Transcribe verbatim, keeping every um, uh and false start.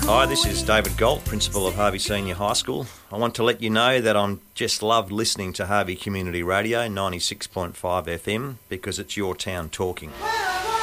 Hi, this is David Galt, Principal of Harvey Senior High School. I want to let you know that I'm just love listening to Harvey Community Radio ninety-six point five F M because it's your town talking.